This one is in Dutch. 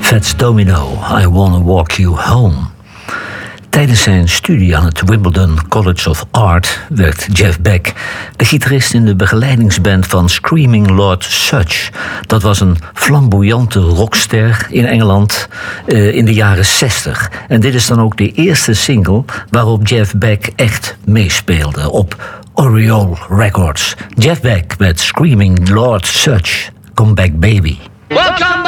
Fats Domino, I Wanna Walk You Home. Tijdens zijn studie aan het Wimbledon College of Art werd Jeff Beck de gitarist in de begeleidingsband van Screaming Lord Sutch. Dat was een flamboyante rockster in Engeland in de jaren 60. En dit is dan ook de eerste single waarop Jeff Beck echt meespeelde op Oriole Records. Jeff Beck met Screaming Lord Sutch, Come Back Baby. Welcome